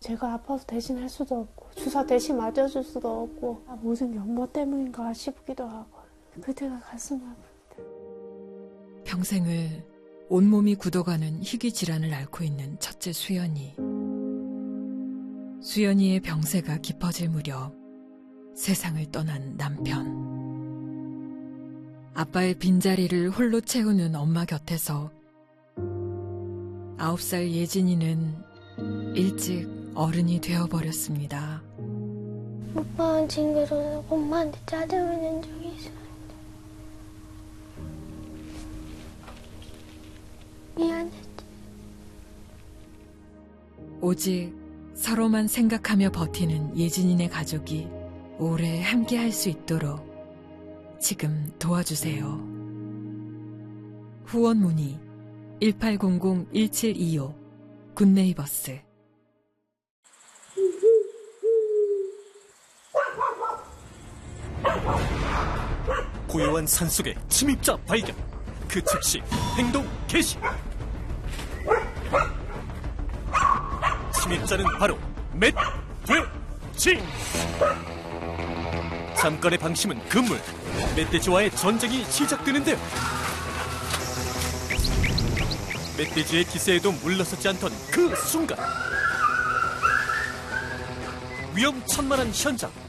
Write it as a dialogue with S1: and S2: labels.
S1: 제가 아파서 대신할 수도 없고 주사 대신 맞아줄 수도 없고 모든 게 엄마 때문인가 싶기도 하고 그때가 가슴 아픕니다.
S2: 평생을 온몸이 굳어가는 희귀 질환을 앓고 있는 첫째 수연이. 수연이의 병세가 깊어질 무렵 세상을 떠난 남편. 아빠의 빈자리를 홀로 채우는 엄마 곁에서 9살 예진이는 일찍 어른이 되어버렸습니다.
S1: 오빠는 징그러워서 엄마한테 짜증을 낸 적이 있었는데 미안했지.
S2: 오직 서로만 생각하며 버티는 예진이네 가족이 오래 함께할 수 있도록 지금 도와주세요. 후원 문의 1800-1725 굿네이버스.
S3: 고요한 산속의 침입자 발견. 그 즉시 행동 개시. 침입자는 바로 멧돼지. 잠깐의 방심은 금물. 멧돼지와의 전쟁이 시작되는데요. 멧돼지의 기세에도 물러서지 않던 그 순간 위험천만한 현장.